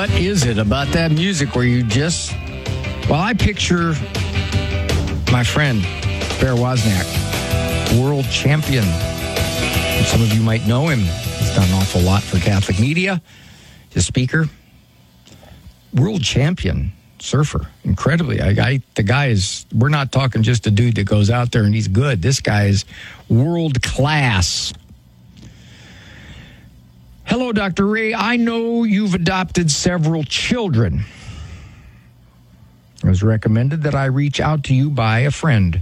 What is it about that music where you just... Well, I picture my friend, Bear Wozniak, world champion. And some of you might know him. He's done an awful lot for Catholic media. He's a speaker. World champion surfer. Incredibly. The guy is... We're not talking just a dude that goes out there and he's good. This guy is world class. Hello, Dr. Ray. I know you've adopted several children. It was recommended that I reach out to you by a friend.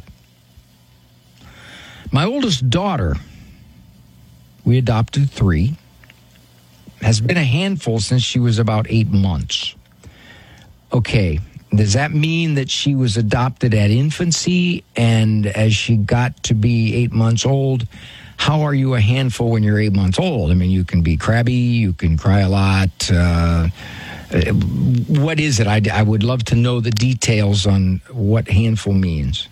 My oldest daughter, we adopted 3, has been a handful since she was about 8 months. Okay, does that mean that she was adopted at infancy, and as she got to be 8 months old, how are you a handful when you're 8 months old? I mean, you can be crabby, you can cry a lot. What is it? I would love to know the details on what handful means.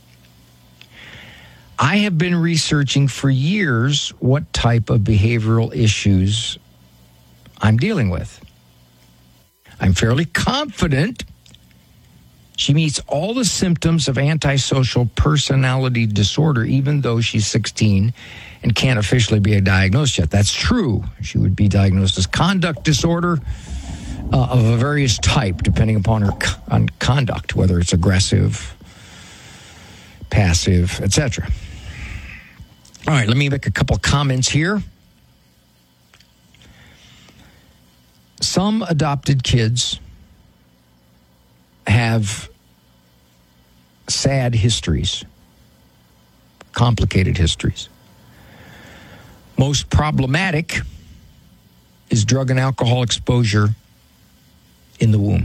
I have been researching for years what type of behavioral issues I'm dealing with. I'm fairly confident she meets all the symptoms of antisocial personality disorder, even though she's 16 and can't officially be diagnosed yet. That's true. She would be diagnosed as conduct disorder of a various type, depending upon her conduct, whether it's aggressive, passive, etc. All right, let me make a couple comments here. Some adopted kids have sad histories, complicated histories. Most problematic is drug and alcohol exposure in the womb.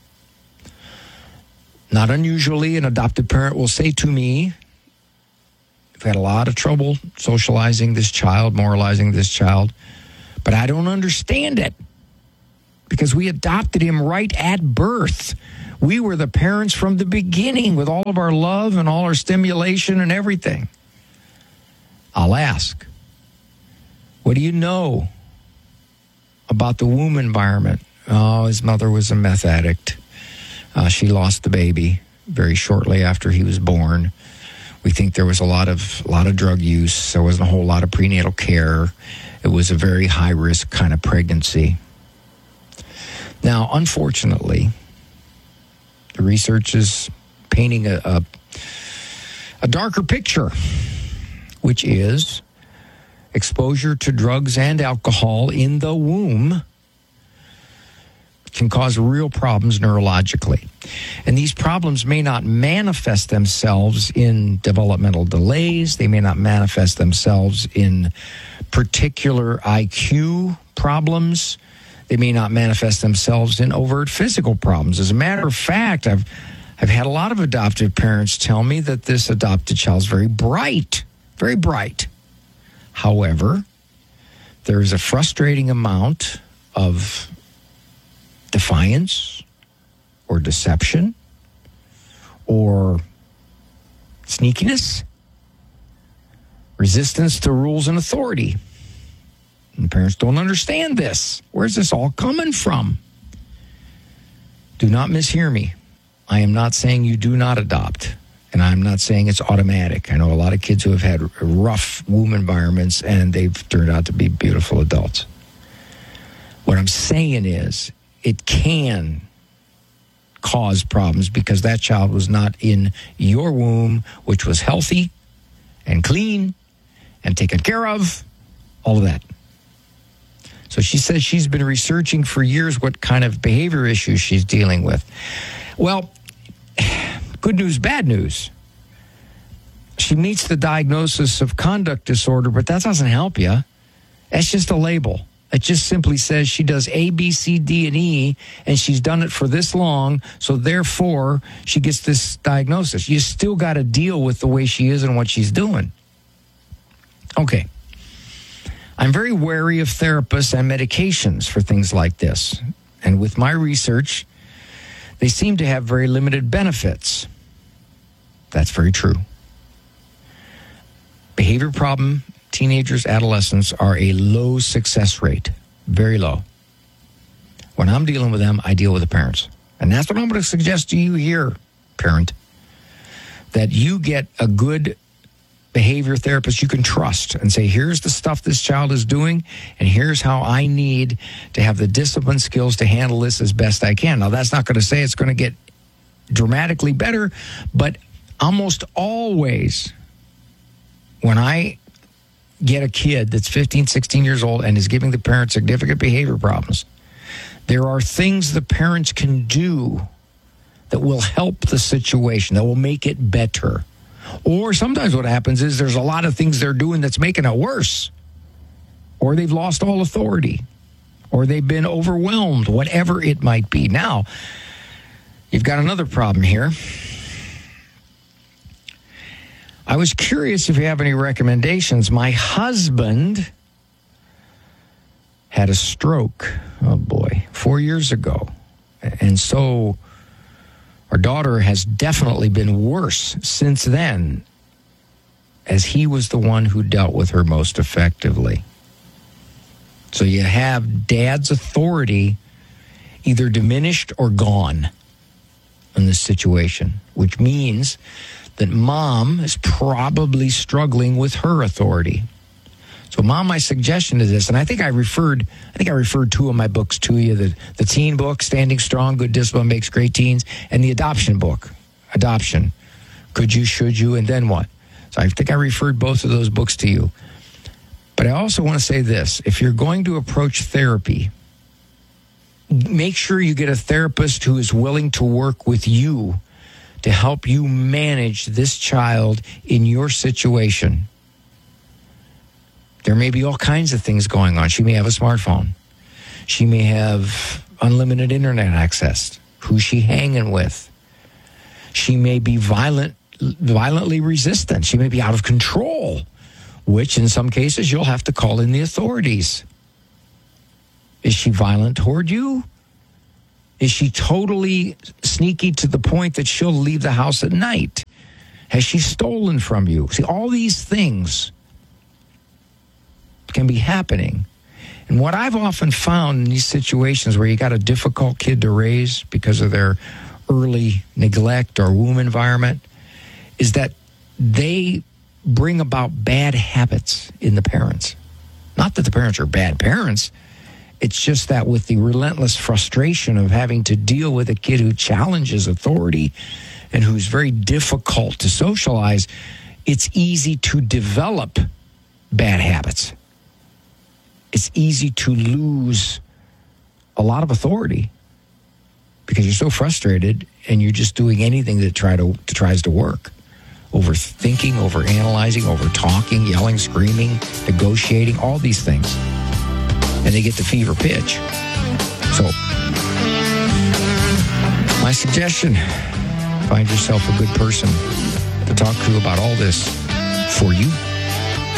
Not unusually, an adopted parent will say to me, I've had a lot of trouble socializing this child, moralizing this child, but I don't understand it because we adopted him right at birth. We were the parents from the beginning with all of our love and all our stimulation and everything. I'll ask, what do you know about the womb environment? Oh, his mother was a meth addict. She lost the baby very shortly after he was born. We think there was a lot of drug use. There wasn't a whole lot of prenatal care. It was a very high-risk kind of pregnancy. Now, unfortunately, the research is painting a darker picture, which is exposure to drugs and alcohol in the womb can cause real problems neurologically. And these problems may not manifest themselves in developmental delays. They may not manifest themselves in particular IQ problems. They may not manifest themselves in overt physical problems. As a matter of fact, I've had a lot of adoptive parents tell me that this adopted child is very bright, very bright. However, there is a frustrating amount of defiance or deception or sneakiness, resistance to rules and authority. And parents don't understand this. Where's this all coming from? Do not mishear me. I am not saying you do not adopt, and I'm not saying it's automatic. I know a lot of kids who have had rough womb environments, and they've turned out to be beautiful adults. What I'm saying is it can cause problems because that child was not in your womb, which was healthy and clean and taken care of, all of that. So she says she's been researching for years what kind of behavior issues she's dealing with. Well, good news, bad news. She meets the diagnosis of conduct disorder, but that doesn't help you. That's just a label. It just simply says she does A, B, C, D, and E, and she's done it for this long, so therefore she gets this diagnosis. You still got to deal with the way she is and what she's doing. Okay. I'm very wary of therapists and medications for things like this. And with my research, they seem to have very limited benefits. That's very true. Behavior problem, teenagers, adolescents are a low success rate, very low. When I'm dealing with them, I deal with the parents. And that's what I'm going to suggest to you here, parent, that you get a good behavior therapist you can trust and say, here's the stuff this child is doing, and here's how I need to have the discipline skills to handle this as best I can. Now, that's not going to say it's going to get dramatically better, but almost always when I get a kid that's 15, 16 years old and is giving the parent significant behavior problems, there are things the parents can do that will help the situation, that will make it better. Or sometimes what happens is there's a lot of things they're doing that's making it worse. Or they've lost all authority. Or they've been overwhelmed, whatever it might be. Now, you've got another problem here. I was curious if you have any recommendations. My husband had a stroke, 4 years ago. And so our daughter has definitely been worse since then, as he was the one who dealt with her most effectively. So you have dad's authority either diminished or gone in this situation, which means that mom is probably struggling with her authority. So, Mom, my suggestion is this, and I think I referred two of my books to you, the teen book, Standing Strong, Good Discipline Makes Great Teens, and the adoption book, Adoption, Could You, Should You, and Then What? So I think I referred both of those books to you. But I also want to say this, if you're going to approach therapy, make sure you get a therapist who is willing to work with you to help you manage this child in your situation. There may be all kinds of things going on. She may have a smartphone. She may have unlimited internet access. Who's she hanging with? She may be violently resistant. She may be out of control, which in some cases you'll have to call in the authorities. Is she violent toward you? Is she totally sneaky to the point that she'll leave the house at night? Has she stolen from you? See, all these things can be happening. And what I've often found in these situations where you got a difficult kid to raise because of their early neglect or womb environment is that they bring about bad habits in the parents. Not that the parents are bad parents. It's just that with the relentless frustration of having to deal with a kid who challenges authority and who's very difficult to socialize, it's easy to develop bad habits. It's easy to lose a lot of authority because you're so frustrated and you're just doing anything that tries to work. Overthinking, overanalyzing, overtalking, yelling, screaming, negotiating, all these things. And they get to fever pitch. So, my suggestion, find yourself a good person to talk to about all this for you.